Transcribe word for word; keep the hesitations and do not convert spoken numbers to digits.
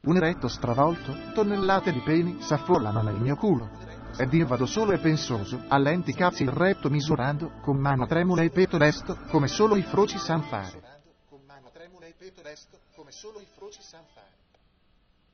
Un eretto stravolto, tonnellate di peni s'affollano nel mio culo. Ed io vado solo e pensoso, all'enti cazzi il retto misurando, con mano tremula e petto lesto, come solo i froci san fare. Con mano tremula e petto lesto, come solo i froci san fare.